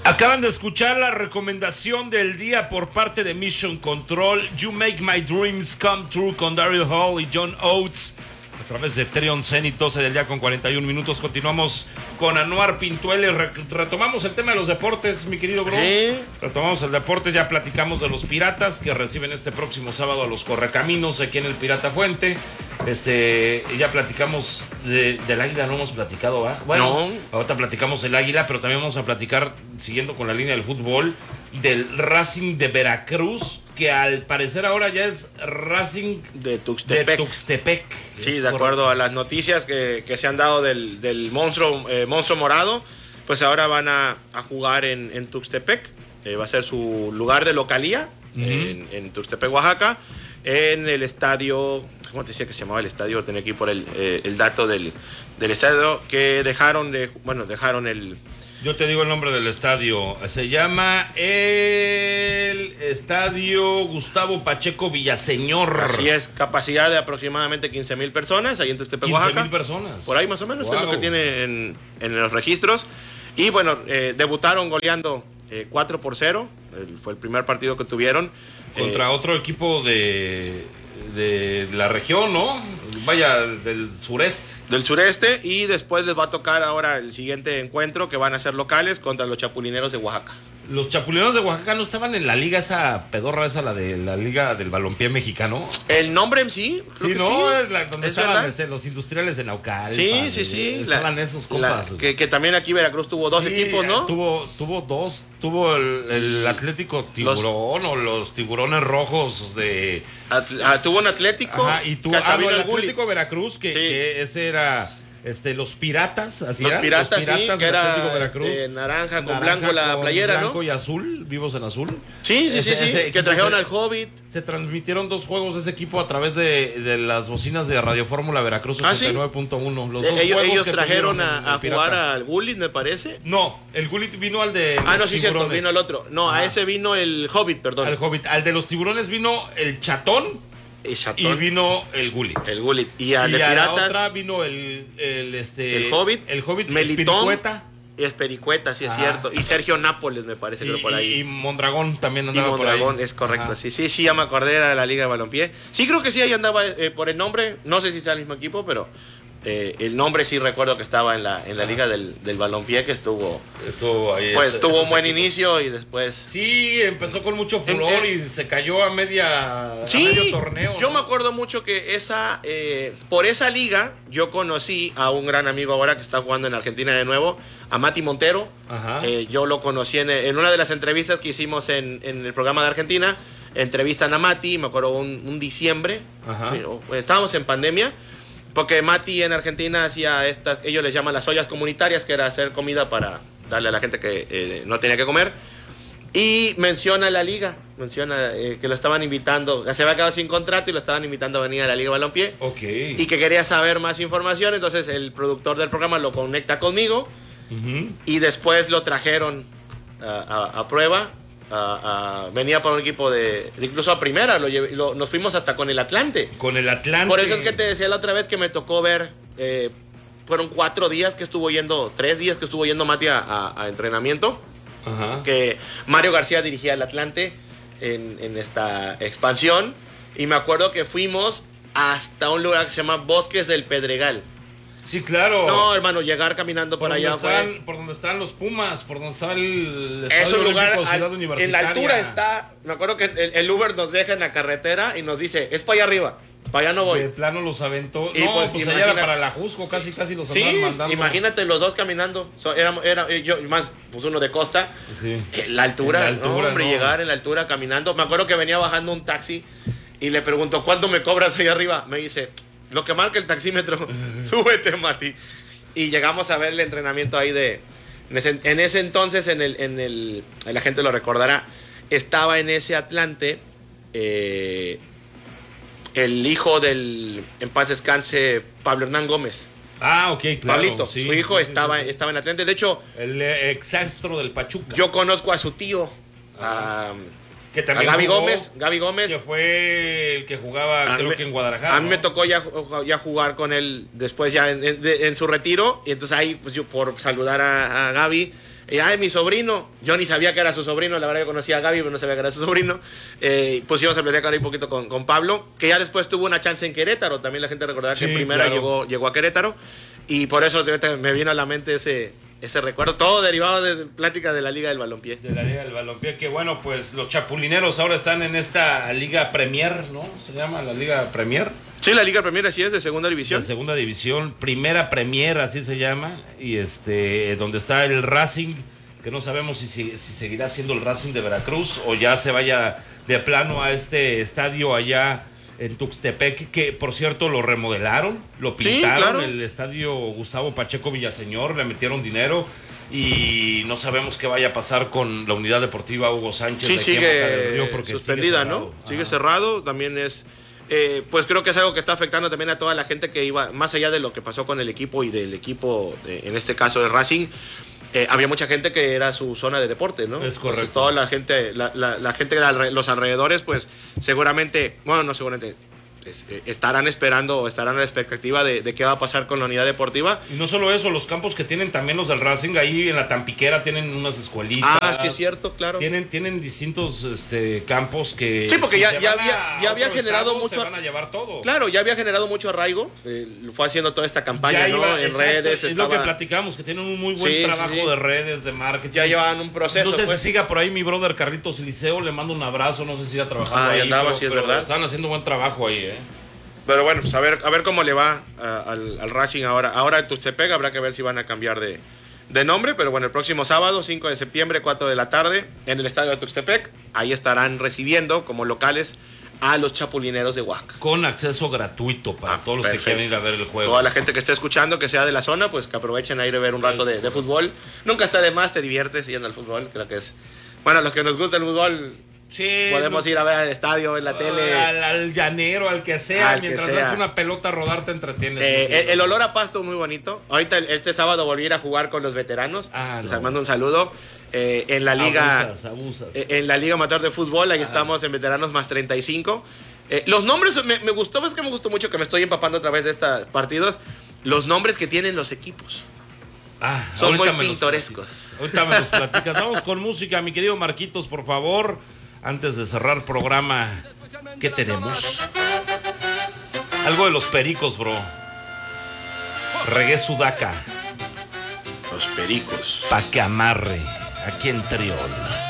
Acaban de escuchar la recomendación del día por parte de Mission Control, You Make My Dreams Come True, con Daryl Hall y John Oates, a través de Trion Zenith, 12 del día con 41 minutos. Continuamos con Anuar Pintuel. Retomamos el tema de los deportes, mi querido bro. Retomamos el deporte, ya platicamos de los Piratas que reciben este próximo sábado a los Correcaminos aquí en el Pirata Fuente. Ya platicamos del Águila, no hemos platicado, ¿va? Bueno, ahorita platicamos del Águila, pero también vamos a platicar, siguiendo con la línea del fútbol, del Racing de Veracruz, que al parecer ahora ya es Racing de Tuxtepec. Sí, de acuerdo a las noticias que se han dado del monstruo morado, pues ahora van a jugar en Tuxtepec. Va a ser su lugar de localía, en Tuxtepec, Oaxaca, en el estadio. ¿Cómo te decía que se llamaba el estadio? Tenía aquí por el dato del estadio que dejaron el... Yo te digo el nombre del estadio. Se llama el Estadio Gustavo Pacheco Villaseñor. Así es, capacidad de aproximadamente 15,000 personas, ahí en Tuxtepec, Oaxaca. 15,000 personas. Por ahí más o menos, es lo que tiene en los registros. Y bueno, debutaron goleando 4-0. Fue el primer partido que tuvieron. Contra otro equipo de la región, ¿no? Vaya, del sureste. Del sureste, y después les va a tocar ahora el siguiente encuentro, que van a ser locales contra los Chapulineros de Oaxaca. Los Chapulineros de Oaxaca no estaban en la liga esa pedorra, esa, la de la liga del balompié mexicano. El nombre en sí, creo que ¿no? Es donde estaban los industriales de Naucalpan. Sí. Estaban esos compas. Que también aquí Veracruz tuvo dos equipos, ¿no? Tuvo dos. Tuvo el Atlético Tiburón o los Tiburones Rojos de... tuvo un Atlético. Ajá, y tuvo el Atlético Veracruz, que ese era... los Piratas, así los eran. Piratas, los Piratas, que era Veracruz, naranja con blanco la playera, ¿no? Blanco y azul, vivos en azul. Sí, que trajeron al Hobbit. Se transmitieron 2 juegos de ese equipo a través de las bocinas de Radio Fórmula Veracruz 89.1. Los dos ellos trajeron a jugar al Gullit, me parece. No, el Gullit vino al de no, sí, cierto, vino el otro. No, a ese vino el Hobbit, perdón. Al Hobbit, al de los Tiburones vino el Chatón. Y vino el Gullit. Y al de Piratas. La otra vino el Hobbit. El Hobbit, Melitón. Espericueta, sí es cierto. Y Sergio Nápoles, me parece, creo por ahí. Y Mondragón también andaba por ahí. Mondragón, es correcto. Sí, ya me acordé, era de la Liga de Balompié. Sí, creo que sí, ahí andaba por el nombre. No sé si sea el mismo equipo, pero el nombre sí recuerdo que estaba en la Liga del Balompié, que estuvo ahí. Pues tuvo un buen inicio y después... Sí, empezó con mucho furor y se cayó a medio torneo. Yo me acuerdo mucho que por esa liga yo conocí a un gran amigo ahora que está jugando en Argentina de nuevo, a Mati Montero. Yo lo conocí en una de las entrevistas que hicimos en el programa de Argentina. Entrevistan a Mati, me acuerdo un diciembre. Estábamos en pandemia. Porque Mati en Argentina hacía ellos les llaman las ollas comunitarias, que era hacer comida para darle a la gente que no tenía que comer. Y menciona la liga, que lo estaban invitando, se había quedado sin contrato y lo estaban invitando a venir a la Liga Balompié. Y que quería saber más información, entonces el productor del programa lo conecta conmigo y después lo trajeron a prueba. Venía para un equipo incluso a primera, nos fuimos hasta con el Atlante. Con el Atlante. Por eso es que te decía la otra vez que me tocó ver, fueron 4 días que estuvo yendo, 3 días que estuvo yendo Mati a entrenamiento. Que Mario García dirigía el Atlante en esta expansión. Y me acuerdo que fuimos hasta un lugar que se llama Bosques del Pedregal. Sí, claro. No, hermano, llegar caminando por allá fue... Por donde están los Pumas, por donde está el es un lugar, Ciudad Universitaria. En la altura está... Me acuerdo que el Uber nos deja en la carretera y nos dice, es para allá arriba, para allá no voy. De plano los aventó. Y pues allá era para la Jusco, casi los andaban mandando. Imagínate los dos caminando. Yo más, pues uno de costa. Sí. La altura, llegar en la altura caminando. Me acuerdo que venía bajando un taxi y le pregunto, ¿cuánto me cobras ahí arriba? Me dice... Lo que marca el taxímetro, súbete, Mati. Y llegamos a ver el entrenamiento ahí en ese entonces, la gente lo recordará, estaba en ese Atlante el hijo del, en paz descanse, Pablo Hernán Gómez. Ok, claro. Pablito, su hijo estaba en Atlante. De hecho, el exastro del Pachuca. Yo conozco a su tío, que también Gaby Gómez, que fue el que jugaba creo que en Guadalajara. A mí me tocó ya jugar con él después ya en su retiro, y entonces ahí pues yo por saludar a Gaby Ay, mi sobrino, yo ni sabía que era su sobrino, la verdad yo conocía a Gaby, pero no sabía que era su sobrino. Pues íbamos a platicar ahí un poquito con Pablo, que ya después tuvo una chance en Querétaro, también la gente recordará que en primera llegó a Querétaro, y por eso me vino a la mente ese recuerdo, todo derivado de plática de la Liga del Balompié. De la Liga del Balompié, que bueno, pues los chapulineros ahora están en esta Liga Premier, ¿no? Se llama la Liga Premier. Sí, la Liga Premier así es, de segunda división. De segunda división, primera Premier, así se llama, y donde está el Racing, que no sabemos si seguirá siendo el Racing de Veracruz o ya se vaya de plano a este estadio allá en Tuxtepec, que por cierto lo remodelaron, lo pintaron, sí, claro. El estadio Gustavo Pacheco Villaseñor, le metieron dinero y no sabemos qué vaya a pasar con la unidad deportiva Hugo Sánchez. Sí, sigue suspendida, ¿no? Sigue cerrado, también es... pues creo que es algo que está afectando también a toda la gente que iba, más allá de lo que pasó con el equipo y del equipo, en este caso de Racing, había mucha gente que era su zona de deporte, ¿no? Es correcto. Entonces, toda la gente de los alrededores, pues seguramente, bueno, no seguramente, estarán esperando o estarán a la expectativa de qué va a pasar con la unidad deportiva. Y no solo eso, los campos que tienen también los del Racing, ahí en la Tampiquera tienen unas escuelitas. Ah, sí es cierto, claro. Tienen distintos campos que... Sí, porque ya había generado mucho... Se van a llevar todo. Claro, ya había generado mucho arraigo, fue haciendo toda esta campaña, ¿no? En redes. Es lo que platicamos, que tienen un muy buen trabajo de redes, de marketing. Ya llevaban un proceso. No sé si siga por ahí mi brother Carlitos Eliseo, le mando un abrazo, no sé si siga trabajando ahí. Andaba, sí, es verdad. Están haciendo buen trabajo ahí, Pero bueno, pues a ver cómo le va al Racing ahora. Ahora en Tuxtepec habrá que ver si van a cambiar de nombre, pero bueno, el próximo sábado, 5 de septiembre, 4 de la tarde, en el estadio de Tuxtepec, ahí estarán recibiendo como locales a los chapulineros de Oaxaca. Con acceso gratuito para todos los que quieran ir a ver el juego. Toda la gente que esté escuchando, que sea de la zona, pues que aprovechen a ir a ver un rato de fútbol. Nunca está de más, te diviertes yendo al fútbol, creo que es... Bueno, a los que nos gusta el fútbol... Sí, podemos ir a ver al estadio, en la tele. Al llanero, al que sea, mientras ves una pelota rodar te entretienes. El olor a pasto muy bonito. Ahorita este sábado volví a ir a jugar con los veteranos. Les mando un saludo. En la liga abusas. En la Liga Amateur de Fútbol, ahí estamos en veteranos más 35. Los nombres me gustó, es que me gustó mucho, que me estoy empapando a través de estos partidos. Los nombres que tienen los equipos. Son muy pintorescos. Ahorita me los platicas. Vamos con música, mi querido Marquitos, por favor. Antes de cerrar programa, ¿qué tenemos? Algo de los Pericos, bro. Reggae Sudaca. Los Pericos. Pa' que amarre, aquí en Triol.